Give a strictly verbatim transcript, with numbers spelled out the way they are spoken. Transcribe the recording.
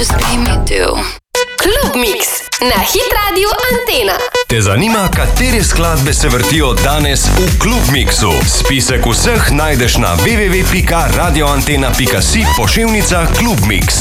just made me do. Klub Mix na Hit Radio Antena. Te zanima, katere skladbe se vrtijo danes v Klub Mixu? Spisek vseh najdeš na w w w pika radio antena pika si pošiljnica Klub Mix.